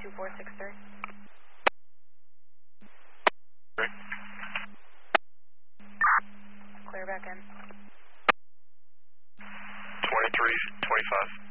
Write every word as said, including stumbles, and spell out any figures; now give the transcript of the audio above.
two four six three. Great. Clear back in. twenty-three twenty-five.